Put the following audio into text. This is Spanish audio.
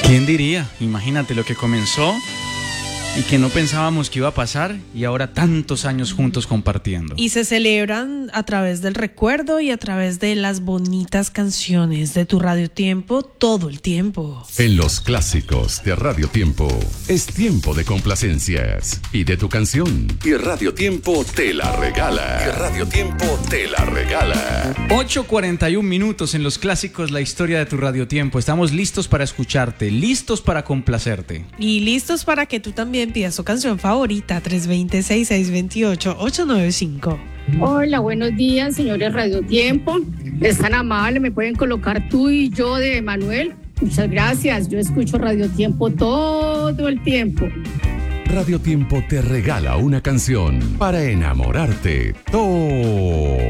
¿Quién diría? Imagínate lo que comenzó y que no pensábamos que iba a pasar y ahora tantos años juntos compartiendo. Y se celebran a través del recuerdo y a través de las bonitas canciones de tu Radio Tiempo todo el tiempo. En los clásicos de Radio Tiempo es tiempo de complacencias y de tu canción. Y Radio Tiempo te la regala. 8:41 minutos en los clásicos, la historia de tu Radio Tiempo. Estamos listos para escucharte, listos para complacerte. Y listos para que tú también pidas tu canción favorita. 320-6628-895. Hola, buenos días, señores Radio Tiempo. Es tan amable, me pueden colocar tú y yo de Manuel. Muchas gracias, yo escucho Radio Tiempo todo el tiempo. Radio Tiempo te regala una canción para enamorarte todo